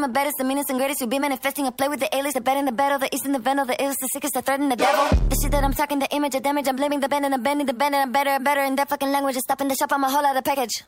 the baddest, the meanest and greatest. You be manifesting. I play with the alias, the bad and the battle, the east and the vandal, the illest, the sickest, the threaten the devil. The shit that I'm talking, the image of damage. I'm blaming the band and I'm bending the band and I'm better and better. In that fucking language, is stopping the shop. I'm a whole lot of package.